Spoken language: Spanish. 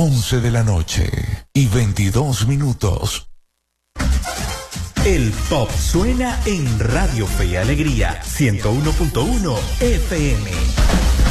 11 de la noche y 22 minutos. El pop suena en Radio Fe y Alegría 101.1 FM.